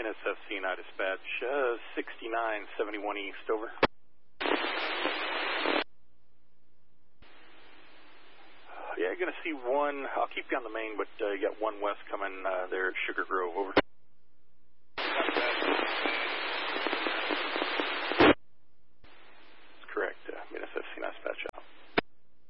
NSF CNI dispatch, 6971 East, over. Yeah, you're going to see one. I'll keep you on the main, but you got one west coming there at Sugar Grove, over.